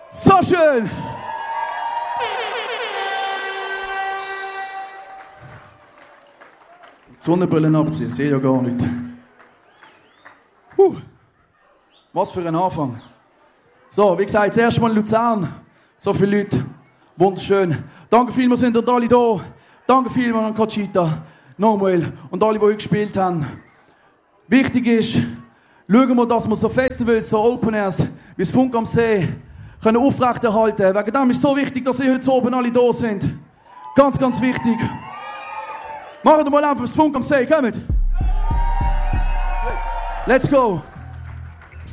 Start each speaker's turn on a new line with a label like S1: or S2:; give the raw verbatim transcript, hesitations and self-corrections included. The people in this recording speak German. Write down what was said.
S1: So schön! Die Sonnenbrille abziehen, ich sehe ja gar nicht. Huh. Was für ein Anfang. So, wie gesagt, das erste Mal in Luzern. So viele Leute. Wunderschön. Danke vielmals, sind ihr alle da. Danke vielmals an Conchita, Nomuel und alle, die heute gespielt haben. Wichtig ist, schauen wir, dass wir so Festivals, so Open Airs, wie das Funk am See, können aufrechterhalten. Wegen dem ist es so wichtig, dass ihr heute oben alle da sind. Ganz, ganz wichtig. Machen wir mal einfach das Funk am See, kommt. Let's go.